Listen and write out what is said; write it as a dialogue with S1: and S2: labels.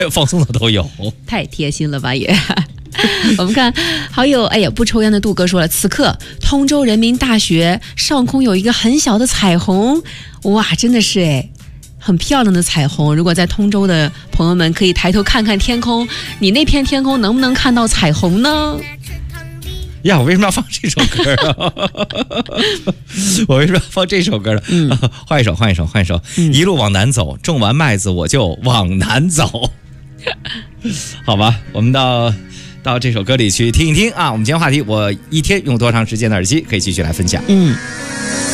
S1: 放松的都有，
S2: 太贴心了吧也。我们看好友，哎呀，不抽烟的杜哥说了，此刻通州人民大学上空有一个很小的彩虹，哇，真的是哎，很漂亮的彩虹。如果在通州的朋友们可以抬头看看天空，你那片天空能不能看到彩虹呢？
S1: 呀，我为什么要放这首歌啊？我为什么要放这首歌呢？换一首。一路往南走，种完麦子我就往南走。好吧，我们到这首歌里去听一听啊。我们今天话题，我一天用多长时间的耳机，可以继续来分享。